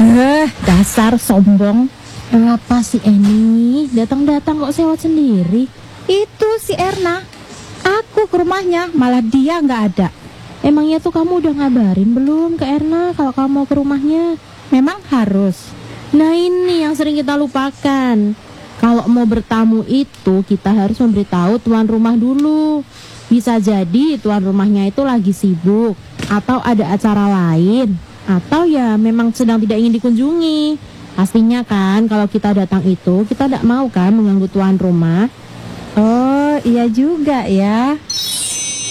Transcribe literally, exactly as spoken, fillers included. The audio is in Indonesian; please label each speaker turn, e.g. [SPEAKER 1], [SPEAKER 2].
[SPEAKER 1] Eh, dasar sombong.
[SPEAKER 2] Apa sih Eni? Datang-datang kok sewot sendiri?
[SPEAKER 1] Itu si Erna. Aku ke rumahnya, malah dia nggak ada.
[SPEAKER 2] Emangnya tuh kamu udah ngabarin belum ke Erna kalau kamu mau ke rumahnya?
[SPEAKER 1] Memang harus.
[SPEAKER 2] Nah ini yang sering kita lupakan. Kalau mau bertamu itu kita harus memberitahu tuan rumah dulu. Bisa jadi tuan rumahnya itu lagi sibuk, atau ada acara lain, atau ya memang sedang tidak ingin dikunjungi. Pastinya kan kalau kita datang itu kita tidak mau kan mengganggu tuan rumah.
[SPEAKER 1] Oh iya juga ya.